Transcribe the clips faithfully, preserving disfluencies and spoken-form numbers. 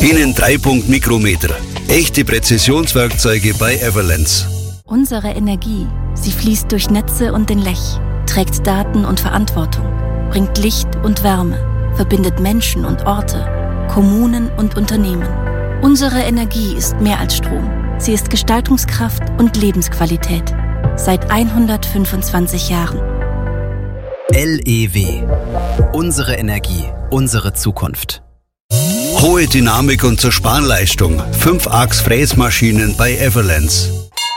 Binnen drei Punkt Mikrometer. Echte Präzisionswerkzeuge bei Everlands. Unsere Energie, sie fließt durch Netze und den Lech, trägt Daten und Verantwortung, bringt Licht und Wärme, verbindet Menschen und Orte, Kommunen und Unternehmen. Unsere Energie ist mehr als Strom. Sie ist Gestaltungskraft und Lebensqualität. Seit hundertfünfundzwanzig Jahren. L E W. Unsere Energie, unsere Zukunft. Hohe Dynamik und Zerspanleistung. fünf Achs Fräsmaschinen bei Everlands.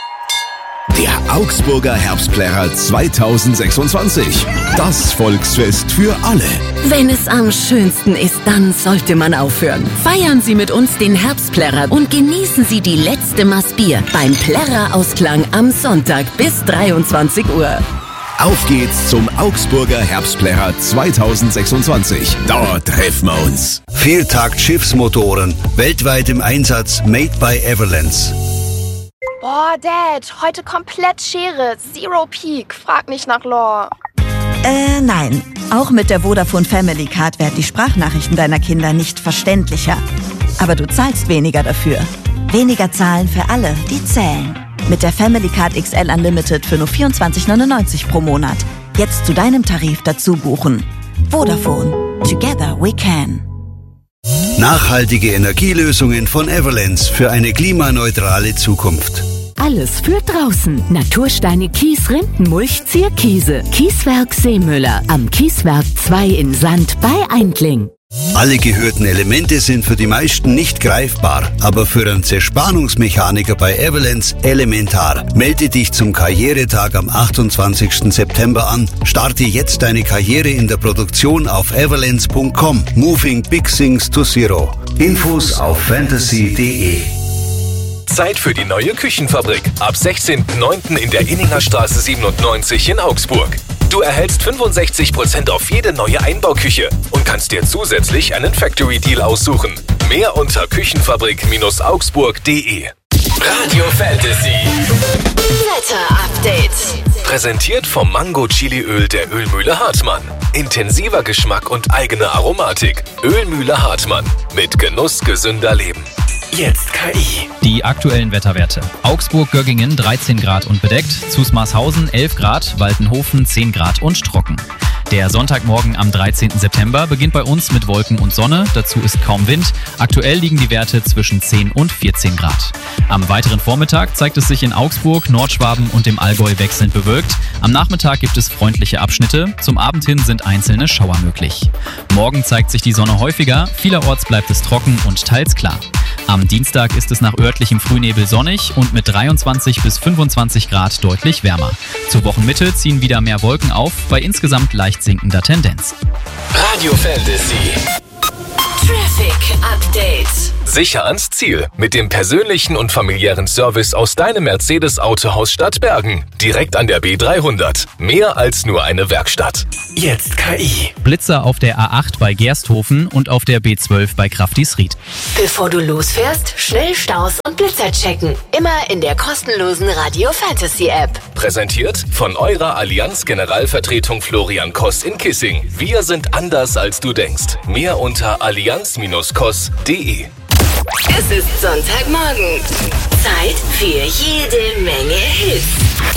Der Augsburger Herbstplärrer zweitausendsechsundzwanzig. Das Volksfest für alle. Wenn es am schönsten ist, dann sollte man aufhören. Feiern Sie mit uns den Herbstplärrer und genießen Sie die letzte Maß Bier beim Plärrer-Ausklang am Sonntag bis dreiundzwanzig Uhr. Auf geht's zum Augsburger Herbstplärrer zweitausendsechsundzwanzig. Da treffen wir uns. Viertakt-Schiffsmotoren. Weltweit im Einsatz. Made by Everlands. Boah, Dad, heute komplett Schere. Zero Peak. Frag nicht nach Lore. Äh, nein. Auch mit der Vodafone Family Card werden die Sprachnachrichten deiner Kinder nicht verständlicher. Aber du zahlst weniger dafür. Weniger zahlen für alle, die zählen. Mit der Family Card X L Unlimited für nur vierundzwanzig neunundneunzig pro Monat. Jetzt zu deinem Tarif dazu buchen. Vodafone. Together we can. Nachhaltige Energielösungen von Everlands für eine klimaneutrale Zukunft. Alles für draußen. Natursteine, Kies, Rindenmulch, Zierkiese. Kieswerk Seemüller am Kieswerk zwei in Sand bei Eindling. Alle gehörten Elemente sind für die meisten nicht greifbar, aber für einen Zerspannungsmechaniker bei Everlands elementar. Melde dich zum Karrieretag am achtundzwanzigsten September an. Starte jetzt deine Karriere in der Produktion auf everlands punkt com. Moving Big Things to Zero. Infos auf fantasy punkt de. Zeit für die neue Küchenfabrik. Ab sechzehnten neunten in der Inninger Straße siebenundneunzig in Augsburg. Du erhältst fünfundsechzig Prozent auf jede neue Einbauküche und kannst dir zusätzlich einen Factory Deal aussuchen. Mehr unter küchenfabrik augsburg punkt de. Radio Fantasy. Wetter Update. Präsentiert vom Mango Chili Öl der Ölmühle Hartmann. Intensiver Geschmack und eigene Aromatik. Ölmühle Hartmann. Mit Genuss gesünder Leben. Jetzt K I. Die aktuellen Wetterwerte. Augsburg-Göggingen dreizehn Grad und bedeckt, Zusmarshausen elf Grad, Waltenhofen zehn Grad und trocken. Der Sonntagmorgen am dreizehnten September beginnt bei uns mit Wolken und Sonne, dazu ist kaum Wind. Aktuell liegen die Werte zwischen zehn und vierzehn Grad. Am weiteren Vormittag zeigt es sich in Augsburg, Nordschwaben und dem Allgäu wechselnd bewölkt. Am Nachmittag gibt es freundliche Abschnitte, zum Abend hin sind einzelne Schauer möglich. Morgen zeigt sich die Sonne häufiger, vielerorts bleibt es trocken und teils klar. Am Dienstag ist es nach örtlichem Frühnebel sonnig und mit dreiundzwanzig bis fünfundzwanzig Grad deutlich wärmer. Zur Wochenmitte ziehen wieder mehr Wolken auf, bei insgesamt leicht sinkender Tendenz. Radio Fantasy. Traffic Update. Sicher ans Ziel mit dem persönlichen und familiären Service aus deinem Mercedes-Autohaus Stadtbergen. Direkt an der B dreihundert. Mehr als nur eine Werkstatt. Jetzt K I. Blitzer auf der A acht bei Gersthofen und auf der B zwölf bei Kraftisried. Bevor du losfährst, schnell Staus und Blitzer checken. Immer in der kostenlosen Radio Fantasy App. Präsentiert von eurer Allianz-Generalvertretung Florian Koss in Kissing. Wir sind anders als du denkst. Mehr unter allianz Bindestrich koss punkt de. Es ist Sonntagmorgen. Zeit für jede Menge Hits.